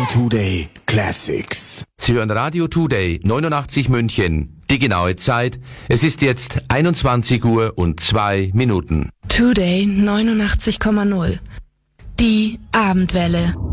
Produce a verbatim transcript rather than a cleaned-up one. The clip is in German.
Radio Today Classics. Sie hören Radio Today neunundachtzig München. Die genaue Zeit, es ist jetzt einundzwanzig Uhr und zwei Minuten. Today neunundachtzig Komma null. Die Abendwelle.